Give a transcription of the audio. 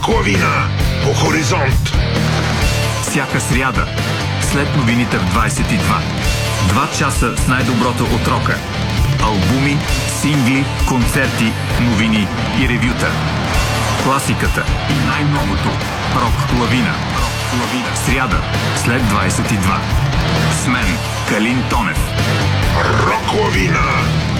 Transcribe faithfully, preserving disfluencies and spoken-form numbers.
Рок-лавина по Хоризонт. Всяка сряда, след новините в двайсет и два. Два часа с най-доброто от рока. Албуми, сингли, концерти, новини и ревюта. Класиката и най-новото. Рок-лавина. Рок-лавина. Сряда, след двайсет и два. С мен, Калин Тонев. Рок-лавина.